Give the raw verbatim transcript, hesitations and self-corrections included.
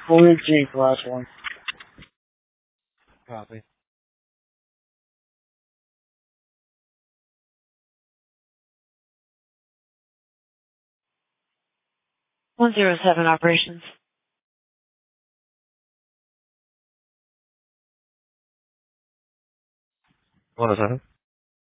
Fully G, last one. Copy. one zero seven operations. one oh seven.